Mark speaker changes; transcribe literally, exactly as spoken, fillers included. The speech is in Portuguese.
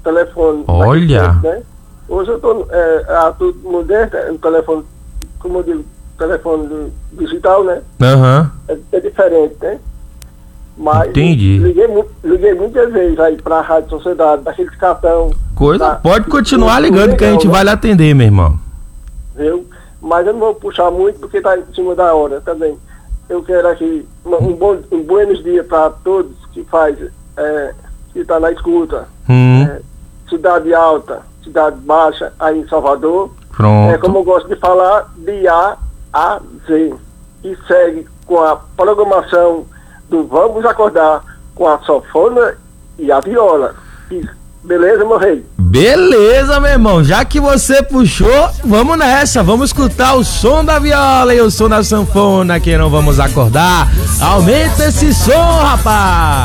Speaker 1: telefone.
Speaker 2: Olha!
Speaker 1: Frente, né? Hoje eu tô, é, a tudo moderno, é um telefone, como eu digo, telefone digital, né?
Speaker 2: Aham.
Speaker 1: É, é diferente, né? Mas
Speaker 2: Entendi.
Speaker 1: Liguei, mu- liguei muitas vezes aí pra Rádio Sociedade, daqueles cartão.
Speaker 2: Coisa,
Speaker 1: da-
Speaker 2: pode continuar
Speaker 1: do- do
Speaker 2: ligando que a gente
Speaker 1: legal,
Speaker 2: vai lhe atender, meu irmão.
Speaker 1: Viu? Mas eu não vou puxar muito porque tá em cima da hora também. Eu quero aqui uma- um bom um buenos dias para todos que faz, é, que tá na escuta.
Speaker 2: Hum,
Speaker 1: É, Cidade Alta, Cidade Baixa, aí em Salvador.
Speaker 2: pronto.
Speaker 1: É como eu gosto de falar, de A a Z. E segue com a programação do Vamos Acordar com a sanfona e a viola. E- beleza, meu rei?
Speaker 2: Beleza, meu irmão. Já que você puxou, vamos nessa. Vamos escutar o som da viola e o som da sanfona que não vamos acordar. Aumenta esse som, rapaz.